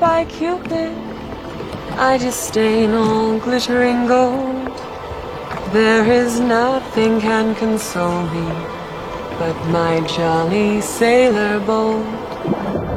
by Cupid, I disdain all glittering gold. There is nothing can console me but my jolly sailor bold.